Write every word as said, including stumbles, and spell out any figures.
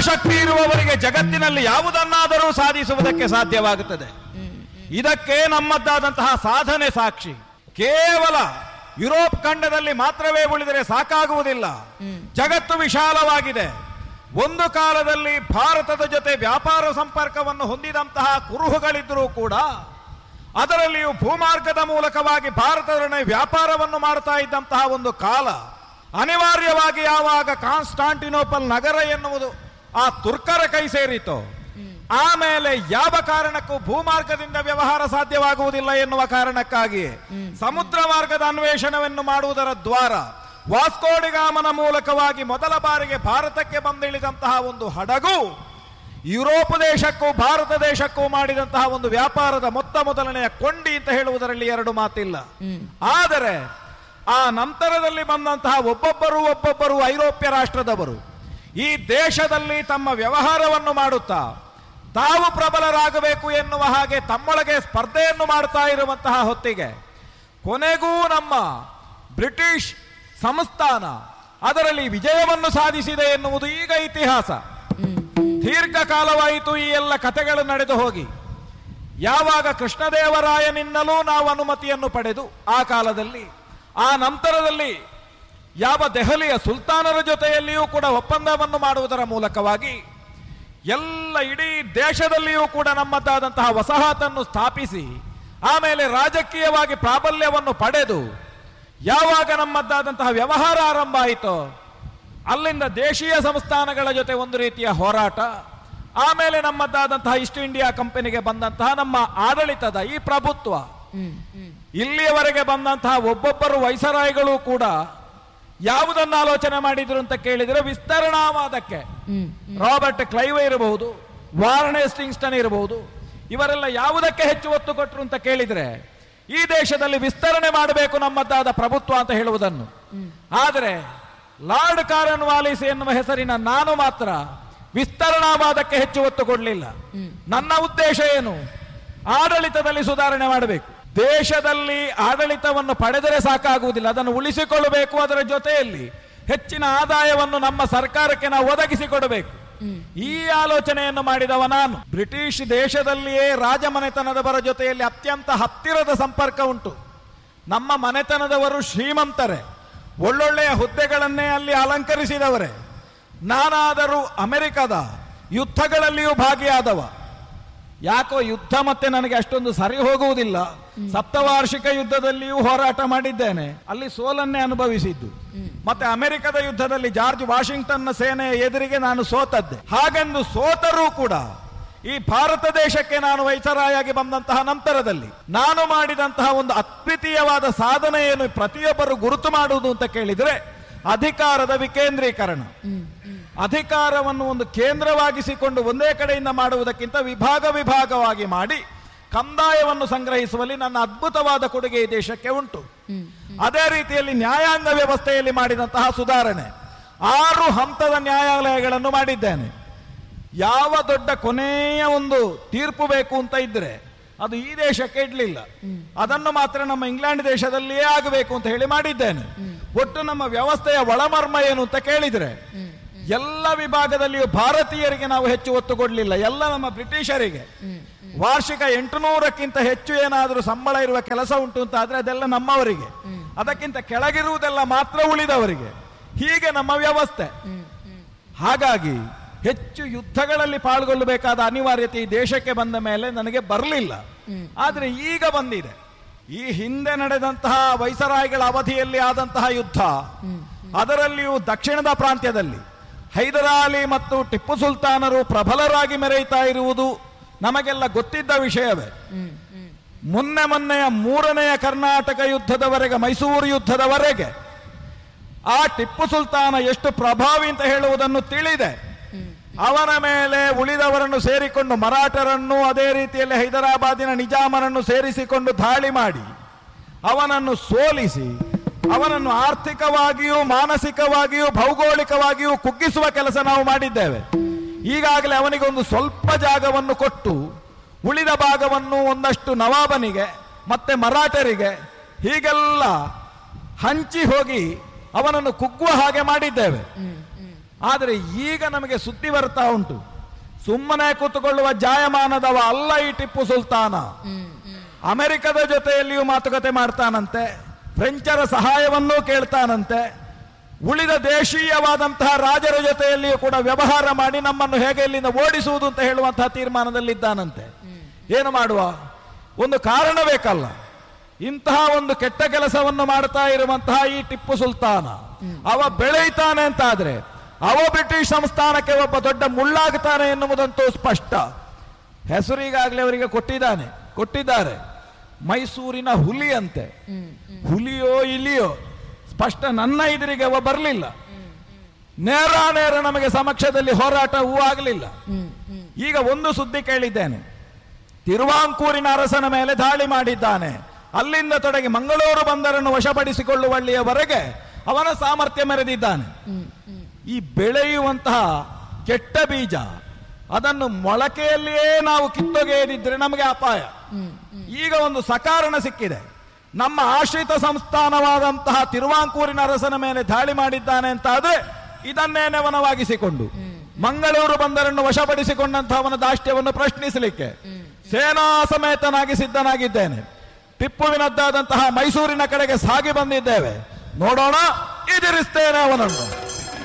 ಶಕ್ತಿ ಇರುವವರಿಗೆ ಜಗತ್ತಿನಲ್ಲಿ ಯಾವುದನ್ನಾದರೂ ಸಾಧಿಸುವುದಕ್ಕೆ ಸಾಧ್ಯವಾಗುತ್ತದೆ. ಇದಕ್ಕೆ ನಮ್ಮದ್ದಾದಂತಹ ಸಾಧನೆ ಸಾಕ್ಷಿ. ಕೇವಲ ಯುರೋಪ್ ಖಂಡದಲ್ಲಿ ಮಾತ್ರವೇ ಉಳಿದರೆ ಸಾಕಾಗುವುದಿಲ್ಲ. ಜಗತ್ತು ವಿಶಾಲವಾಗಿದೆ. ಒಂದು ಕಾಲದಲ್ಲಿ ಭಾರತದ ಜೊತೆ ವ್ಯಾಪಾರ ಸಂಪರ್ಕವನ್ನು ಹೊಂದಿದಂತಹ ಕುರುಹುಗಳಿದ್ದರೂ ಕೂಡ ಅದರಲ್ಲಿಯೂ ಭೂಮಾರ್ಗದ ಮೂಲಕವಾಗಿ ಭಾರತದೊಡನೆ ವ್ಯಾಪಾರವನ್ನು ಮಾಡ್ತಾ ಇದ್ದಂತಹ ಒಂದು ಕಾಲ ಅನಿವಾರ್ಯವಾಗಿ ಯಾವಾಗ ಕಾನ್ಸ್ಟಾಂಟಿನೋಪಲ್ ನಗರ ಎನ್ನುವುದು ಆ ತುರ್ಕರ ಕೈ ಸೇರಿತು, ಆಮೇಲೆ ಯಾವ ಕಾರಣಕ್ಕೂ ಭೂಮಾರ್ಗದಿಂದ ವ್ಯವಹಾರ ಸಾಧ್ಯವಾಗುವುದಿಲ್ಲ ಎನ್ನುವ ಕಾರಣಕ್ಕಾಗಿ ಸಮುದ್ರ ಮಾರ್ಗದ ಅನ್ವೇಷಣೆಯನ್ನು ಮಾಡುವುದರ ದ್ವಾರ ವಾಸ್ಕೋಡಿಗಾಮನ ಮೂಲಕವಾಗಿ ಮೊದಲ ಬಾರಿಗೆ ಭಾರತಕ್ಕೆ ಬಂದಿಳಿದಂತಹ ಒಂದು ಹಡಗು ಯುರೋಪ್ ದೇಶಕ್ಕೂ ಭಾರತ ದೇಶಕ್ಕೂ ಮಾಡಿದಂತಹ ಒಂದು ವ್ಯಾಪಾರದ ಮೊತ್ತ ಮೊದಲನೆಯ ಕೊಂಡಿ ಅಂತ ಹೇಳುವುದರಲ್ಲಿ ಎರಡು ಮಾತಿಲ್ಲ. ಆದರೆ ಆ ನಂತರದಲ್ಲಿ ಬಂದಂತಹ ಒಬ್ಬೊಬ್ಬರು ಒಬ್ಬೊಬ್ಬರು ಐರೋಪ್ಯ ರಾಷ್ಟ್ರದವರು ಈ ದೇಶದಲ್ಲಿ ತಮ್ಮ ವ್ಯವಹಾರವನ್ನು ಮಾಡುತ್ತಾ ತಾವು ಪ್ರಬಲರಾಗಬೇಕು ಎನ್ನುವ ಹಾಗೆ ತಮ್ಮೊಳಗೆ ಸ್ಪರ್ಧೆಯನ್ನು ಮಾಡ್ತಾ ಇರುವಂತಹ ಹೊತ್ತಿಗೆ ಕೊನೆಗೂ ನಮ್ಮ ಬ್ರಿಟಿಷ್ ಸಂಸ್ಥಾನ ಅದರಲ್ಲಿ ವಿಜಯವನ್ನು ಸಾಧಿಸಿದೆ ಎನ್ನುವುದು ಈಗ ಇತಿಹಾಸ. ದೀರ್ಘಕಾಲವಾಯಿತು ಈ ಎಲ್ಲ ಕಥೆಗಳು ನಡೆದು ಹೋಗಿ. ಯಾವಾಗ ಕೃಷ್ಣದೇವರಾಯನಿಂದಲೂ ನಾವು ಅನುಮತಿಯನ್ನು ಪಡೆದು ಆ ಕಾಲದಲ್ಲಿ, ಆ ನಂತರದಲ್ಲಿ ಯಾವ ದೆಹಲಿಯ ಸುಲ್ತಾನರ ಜೊತೆಯಲ್ಲಿಯೂ ಕೂಡ ಒಪ್ಪಂದವನ್ನು ಮಾಡುವುದರ ಮೂಲಕವಾಗಿ ಎಲ್ಲ ಇಡೀ ದೇಶದಲ್ಲಿಯೂ ಕೂಡ ನಮ್ಮದಾದಂತಹ ವಸಾಹತನ್ನು ಸ್ಥಾಪಿಸಿ ಆಮೇಲೆ ರಾಜಕೀಯವಾಗಿ ಪ್ರಾಬಲ್ಯವನ್ನು ಪಡೆದು ಯಾವಾಗ ನಮ್ಮದಾದಂತಹ ವ್ಯವಹಾರ ಆರಂಭ ಆಯಿತೋ ಅಲ್ಲಿಂದ ದೇಶೀಯ ಸಂಸ್ಥಾನಗಳ ಜೊತೆ ಒಂದು ರೀತಿಯ ಹೋರಾಟ, ಆಮೇಲೆ ನಮ್ಮದಾದಂತಹ ಈಸ್ಟ್ ಇಂಡಿಯಾ ಕಂಪನಿಗೆ ಬಂದಂತಹ ನಮ್ಮ ಆಡಳಿತದ ಈ ಪ್ರಭುತ್ವ, ಇಲ್ಲಿಯವರೆಗೆ ಬಂದಂತಹ ಒಬ್ಬೊಬ್ಬರು ವೈಸರಾಯ್ಗಳು ಕೂಡ ಯಾವುದನ್ನು ಆಲೋಚನೆ ಮಾಡಿದ್ರು ಅಂತ ಕೇಳಿದರೆ ವಿಸ್ತರಣಾವಾದಕ್ಕೆ. ರಾಬರ್ಟ್ ಕ್ಲೈವ್ ಇರಬಹುದು, ವಾರ್ನ್ ಹೇಸ್ಟಿಂಗ್ಸ್ಟನ್ ಇರಬಹುದು, ಇವರೆಲ್ಲ ಯಾವುದಕ್ಕೆ ಹೆಚ್ಚು ಒತ್ತು ಕೊಟ್ಟರು ಅಂತ ಕೇಳಿದರೆ ಈ ದೇಶದಲ್ಲಿ ವಿಸ್ತರಣೆ ಮಾಡಬೇಕು ನಮ್ಮದಾದ ಪ್ರಭುತ್ವ ಅಂತ ಹೇಳುವುದನ್ನು. ಆದರೆ ಲಾರ್ಡ್ ಕಾರನ್ ವಾಲಿಸ್ ಎನ್ನುವ ಹೆಸರಿನ ನಾನು ಮಾತ್ರ ವಿಸ್ತರಣಾವಾದಕ್ಕೆ ಹೆಚ್ಚು ಒತ್ತು ಕೊಡಲಿಲ್ಲ. ನನ್ನ ಉದ್ದೇಶ ಏನು? ಆಡಳಿತದಲ್ಲಿ ಸುಧಾರಣೆ ಮಾಡಬೇಕು. ದೇಶದಲ್ಲಿ ಆಡಳಿತವನ್ನು ಪಡೆದರೆ ಸಾಕಾಗುವುದಿಲ್ಲ, ಅದನ್ನು ಉಳಿಸಿಕೊಳ್ಳಬೇಕು. ಅದರ ಜೊತೆಯಲ್ಲಿ ಹೆಚ್ಚಿನ ಆದಾಯವನ್ನು ನಮ್ಮ ಸರ್ಕಾರಕ್ಕೆ ನಾವು ಒದಗಿಸಿಕೊಡಬೇಕು. ಈ ಆಲೋಚನೆಯನ್ನು ಮಾಡಿದವ ನಾನು. ಬ್ರಿಟಿಷ್ ದೇಶದಲ್ಲಿಯೇ ರಾಜಮನೆತನದವರ ಜೊತೆಯಲ್ಲಿ ಅತ್ಯಂತ ಹತ್ತಿರದ ಸಂಪರ್ಕ ಉಂಟು. ನಮ್ಮ ಮನೆತನದವರು ಶ್ರೀಮಂತರೇ, ಒಳ್ಳೊಳ್ಳೆಯ ಹುದ್ದೆಗಳನ್ನೇ ಅಲ್ಲಿ ಅಲಂಕರಿಸಿದವರೇ. ನಾನಾದರೂ ಅಮೆರಿಕದ ಯುದ್ಧಗಳಲ್ಲಿಯೂ ಭಾಗಿಯಾದವ. ಯಾಕೋ ಯುದ್ಧ ಮತ್ತೆ ನನಗೆ ಅಷ್ಟೊಂದು ಸರಿ ಹೋಗುವುದಿಲ್ಲ. ಸಪ್ತವಾರ್ಷಿಕ ಯುದ್ಧದಲ್ಲಿಯೂ ಹೋರಾಟ ಮಾಡಿದ್ದೇನೆ, ಅಲ್ಲಿ ಸೋಲನ್ನೇ ಅನುಭವಿಸಿದ್ದು. ಮತ್ತೆ ಅಮೆರಿಕದ ಯುದ್ಧದಲ್ಲಿ ಜಾರ್ಜ್ ವಾಷಿಂಗ್ಟನ್ನ ಸೇನೆಯ ಎದುರಿಗೆ ನಾನು ಸೋತದ್ದೆ. ಹಾಗೆಂದು ಸೋತರೂ ಕೂಡ ಈ ಭಾರತ ದೇಶಕ್ಕೆ ನಾನು ವೈಸರಾಯಾಗಿ ಬಂದಂತಹ ನಂತರದಲ್ಲಿ ನಾನು ಮಾಡಿದಂತಹ ಒಂದು ಅದ್ವಿತೀಯವಾದ ಸಾಧನೆ ಏನು ಪ್ರತಿಯೊಬ್ಬರು ಗುರುತು ಮಾಡುವುದು ಅಂತ ಕೇಳಿದರೆ ಅಧಿಕಾರದ ವಿಕೇಂದ್ರೀಕರಣ. ಅಧಿಕಾರವನ್ನು ಒಂದು ಕೇಂದ್ರವಾಗಿಸಿಕೊಂಡು ಒಂದೇ ಕಡೆಯಿಂದ ಮಾಡುವುದಕ್ಕಿಂತ ವಿಭಾಗ ವಿಭಾಗವಾಗಿ ಮಾಡಿ ಕಂದಾಯವನ್ನು ಸಂಗ್ರಹಿಸುವಲ್ಲಿ ನನ್ನ ಅದ್ಭುತವಾದ ಕೊಡುಗೆ ಈ ದೇಶಕ್ಕೆ ಉಂಟು. ಅದೇ ರೀತಿಯಲ್ಲಿ ನ್ಯಾಯಾಂಗ ವ್ಯವಸ್ಥೆಯಲ್ಲಿ ಮಾಡಿದಂತಹ ಸುಧಾರಣೆ, ಆರು ಹಂತದ ನ್ಯಾಯಾಲಯಗಳನ್ನು ಮಾಡಿದ್ದೇನೆ. ಯಾವ ದೊಡ್ಡ ಕೊನೆಯ ಒಂದು ತೀರ್ಪು ಬೇಕು ಅಂತ ಇದ್ರೆ ಅದು ಈ ದೇಶಕ್ಕೆ ಇಡ್ಲಿಲ್ಲ, ಅದನ್ನು ಮಾತ್ರ ನಮ್ಮ ಇಂಗ್ಲೆಂಡ್ ದೇಶದಲ್ಲಿಯೇ ಆಗಬೇಕು ಅಂತ ಹೇಳಿ ಮಾಡಿದ್ದೇನೆ. ಒಟ್ಟು ನಮ್ಮ ವ್ಯವಸ್ಥೆಯ ಒಳಮರ್ಮ ಏನು ಅಂತ ಕೇಳಿದ್ರೆ ಎಲ್ಲ ವಿಭಾಗದಲ್ಲಿಯೂ ಭಾರತೀಯರಿಗೆ ನಾವು ಹೆಚ್ಚು ಒತ್ತು ಕೊಡಲಿಲ್ಲ, ಎಲ್ಲ ನಮ್ಮ ಬ್ರಿಟಿಷರಿಗೆ. ವಾರ್ಷಿಕ ಎಂಟುನೂರಕ್ಕಿಂತ ಹೆಚ್ಚು ಏನಾದರೂ ಸಂಬಳ ಇರುವ ಕೆಲಸ ಉಂಟು ಅಂತ ಆದ್ರೆ ಅದೆಲ್ಲ ನಮ್ಮವರಿಗೆ, ಅದಕ್ಕಿಂತ ಕೆಳಗಿರುವುದೆಲ್ಲ ಮಾತ್ರ ಉಳಿದವರಿಗೆ. ಹೀಗೆ ನಮ್ಮ ವ್ಯವಸ್ಥೆ. ಹಾಗಾಗಿ ಹೆಚ್ಚು ಯುದ್ಧಗಳಲ್ಲಿ ಪಾಲ್ಗೊಳ್ಳಬೇಕಾದ ಅನಿವಾರ್ಯತೆ ಈ ದೇಶಕ್ಕೆ ಬಂದ ಮೇಲೆ ನನಗೆ ಬರಲಿಲ್ಲ. ಆದರೆ ಈಗ ಬಂದಿದೆ. ಈ ಹಿಂದೆ ನಡೆದಂತಹ ವೈಸರಾಯ್ಗಳ ಅವಧಿಯಲ್ಲಿ ಆದಂತಹ ಯುದ್ಧ, ಅದರಲ್ಲಿಯೂ ದಕ್ಷಿಣದ ಪ್ರಾಂತ್ಯದಲ್ಲಿ ಹೈದರಾಲಿ ಮತ್ತು ಟಿಪ್ಪು ಸುಲ್ತಾನರು ಪ್ರಬಲರಾಗಿ ಮೆರೆಯುತ್ತಾ ಇರುವುದು ನಮಗೆಲ್ಲ ಗೊತ್ತಿದ್ದ ವಿಷಯವೇ. ಮೊನ್ನೆ ಮೊನ್ನೆಯ ಮೂರನೆಯ ಕರ್ನಾಟಕ ಯುದ್ಧದವರೆಗೆ, ಮೈಸೂರು ಯುದ್ಧದವರೆಗೆ ಆ ಟಿಪ್ಪು ಸುಲ್ತಾನ ಎಷ್ಟು ಪ್ರಭಾವಿ ಅಂತ ಹೇಳುವುದನ್ನು ತಿಳಿದೆ. ಅವನ ಮೇಲೆ ಉಳಿದವರನ್ನು ಸೇರಿಕೊಂಡು ಮರಾಠರನ್ನು, ಅದೇ ರೀತಿಯಲ್ಲಿ ಹೈದರಾಬಾದಿನ ನಿಜಾಮನನ್ನು ಸೇರಿಸಿಕೊಂಡು ದಾಳಿ ಮಾಡಿ ಅವನನ್ನು ಸೋಲಿಸಿ ಅವನನ್ನು ಆರ್ಥಿಕವಾಗಿಯೂ ಮಾನಸಿಕವಾಗಿಯೂ ಭೌಗೋಳಿಕವಾಗಿಯೂ ಕುಗ್ಗಿಸುವ ಕೆಲಸ ನಾವು ಮಾಡಿದ್ದೇವೆ. ಈಗಾಗಲೇ ಅವನಿಗೊಂದು ಸ್ವಲ್ಪ ಜಾಗವನ್ನು ಕೊಟ್ಟು ಉಳಿದ ಭಾಗವನ್ನು ಒಂದಷ್ಟು ನವಾಬನಿಗೆ ಮತ್ತೆ ಮರಾಠರಿಗೆ ಹೀಗೆಲ್ಲ ಹಂಚಿ ಹೋಗಿ ಅವನನ್ನು ಕುಗ್ಗುವ ಹಾಗೆ ಮಾಡಿದ್ದೇವೆ. ಆದರೆ ಈಗ ನಮಗೆ ಸುದ್ದಿ ಬರ್ತಾ ಉಂಟು, ಸುಮ್ಮನೆ ಕೂತುಕೊಳ್ಳುವ ಜಾಯಮಾನದವ ಅಲ್ಲ ಈ ಟಿಪ್ಪು ಸುಲ್ತಾನ. ಅಮೆರಿಕದ ಜೊತೆಯಲ್ಲಿಯೂ ಮಾತುಕತೆ ಮಾಡ್ತಾನಂತೆ, ಫ್ರೆಂಚರ ಸಹಾಯವನ್ನೂ ಕೇಳ್ತಾನಂತೆ, ಉಳಿದ ದೇಶೀಯವಾದಂತಹ ರಾಜರ ಜೊತೆಯಲ್ಲಿಯೂ ಕೂಡ ವ್ಯವಹಾರ ಮಾಡಿ ನಮ್ಮನ್ನು ಹೇಗೆ ಇಲ್ಲಿಂದ ಓಡಿಸುವುದು ಅಂತ ಹೇಳುವಂತಹ ತೀರ್ಮಾನದಲ್ಲಿದ್ದಾನಂತೆ. ಏನು ಮಾಡುವ, ಒಂದು ಕಾರಣ ಬೇಕಲ್ಲ. ಇಂತಹ ಒಂದು ಕೆಟ್ಟ ಕೆಲಸವನ್ನು ಮಾಡ್ತಾ ಇರುವಂತಹ ಈ ಟಿಪ್ಪು ಸುಲ್ತಾನ ಅವ ಬೆಳೆಯುತ್ತಾನೆ ಅಂತಾದ್ರೆ ಅವ ಬ್ರಿಟಿಷ್ ಸಂಸ್ಥಾನಕ್ಕೆ ಒಬ್ಬ ದೊಡ್ಡ ಮುಳ್ಳಾಗುತ್ತಾನೆ ಎನ್ನುವುದಂತೂ ಸ್ಪಷ್ಟ. ಹೆಸರಿಗಾಗಲೇ ಅವರಿಗೆ ಕೊಟ್ಟಿದ್ದಾನೆ ಕೊಟ್ಟಿದ್ದಾರೆ ಮೈಸೂರಿನ ಹುಲಿ ಅಂತೆ. ಹುಲಿಯೋ ಇಲಿಯೋ ಸ್ಪಷ್ಟ ನನ್ನ ಎದುರಿಗೆ ಅವ ಬರಲಿಲ್ಲ, ನೇರ ನೇರ ನಮಗೆ ಸಮಕ್ಷದಲ್ಲಿ ಹೋರಾಟ ಹೂ ಆಗಲಿಲ್ಲ. ಈಗ ಒಂದು ಸುದ್ದಿ ಕೇಳಿದ್ದೇನೆ, ತಿರುವಾಂಕೂರಿನ ಅರಸನ ಮೇಲೆ ದಾಳಿ ಮಾಡಿದ್ದಾನೆ, ಅಲ್ಲಿಂದ ತೊಡಗಿ ಮಂಗಳೂರು ಬಂದರನ್ನು ವಶಪಡಿಸಿಕೊಳ್ಳುವಲ್ಲಿಯವರೆಗೆ ಅವನ ಸಾಮರ್ಥ್ಯ ಮೆರೆದಿದ್ದಾನೆ. ಈ ಬೆಳೆಯುವಂತಹ ಕೆಟ್ಟ ಬೀಜ ಅದನ್ನು ಮೊಳಕೆಯಲ್ಲಿಯೇ ನಾವು ಕಿತ್ತೊಗೆಯದಿದ್ರೆ ನಮಗೆ ಅಪಾಯ. ಈಗ ಒಂದು ಸಕಾರಣ ಸಿಕ್ಕಿದೆ, ನಮ್ಮ ಆಶ್ರಿತ ಸಂಸ್ಥಾನವಾದಂತಹ ತಿರುವಾಂಕೂರಿನ ಅರಸನ ಮೇಲೆ ದಾಳಿ ಮಾಡಿದ್ದಾನೆ ಅಂತ ಆದ್ರೆ ಇದನ್ನೇ ನೆವನವಾಗಿಸಿಕೊಂಡು ಮಂಗಳೂರು ಬಂದರನ್ನು ವಶಪಡಿಸಿಕೊಂಡಂತಹ ಅವನ ದಾಷ್ಟ್ಯವನ್ನು ಪ್ರಶ್ನಿಸಲಿಕ್ಕೆ ಸೇನಾ ಸಮೇತನಾಗಿ ಸಿದ್ಧನಾಗಿದ್ದೇನೆ. ಟಿಪ್ಪುವಿನದ್ದಾದಂತಹ ಮೈಸೂರಿನ ಕಡೆಗೆ ಸಾಗಿ ಬಂದಿದ್ದೇವೆ, ನೋಡೋಣ, ಎದುರಿಸ್ತೇನೆ ಅವನನ್ನು.